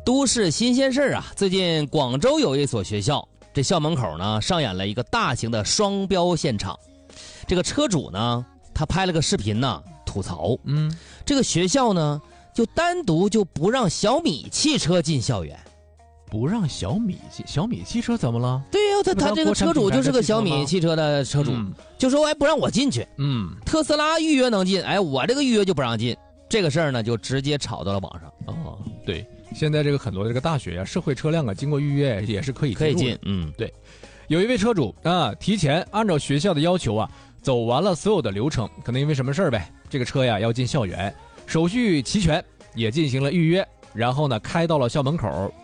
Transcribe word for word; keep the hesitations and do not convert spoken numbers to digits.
都市新鲜事儿啊！最近广州有一所学校，这校门口呢上演了一个大型的双标现场。这个车主呢，他拍了个视频呢，吐槽， 嗯， 这个学校呢就单独就不让小米汽车进校园。 不让小米进，小米汽车怎么了？ 对呀、他他这个车主就是个小米汽车的车主， 嗯、 就说哎不让我进去。 嗯， 特斯拉预约能进，哎我这个预约就不让进。这个事儿呢就直接炒到了网上。 哦，对，现在这个很多这个大学啊，社会车辆啊，经过预约也是可以可以进。嗯， 对。有一位车主啊，提前按照学校的要求啊，走完了所有的流程，可能因为什么事儿呗，这个车呀要进校园，手续齐全，也进行了预约，然后呢开到了校门口。